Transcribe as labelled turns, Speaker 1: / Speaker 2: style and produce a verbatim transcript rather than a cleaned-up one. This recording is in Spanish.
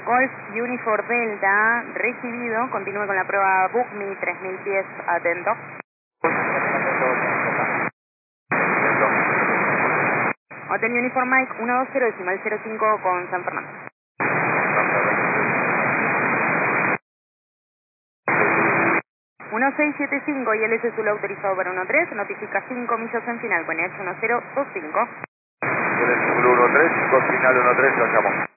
Speaker 1: Golf Unifor Delta, recibido. Continúe con la prueba Book Me, tres mil pies, atento. Hotel Unifor Mike, uno dos cero decimal cero cinco con San Fernando. uno seis siete cinco y L S Zulu autorizado para uno tres, notifica cinco millas en final con H uno cero dos cinco.
Speaker 2: L S Zulu uno tres, cinco final uno tres, lo llamo.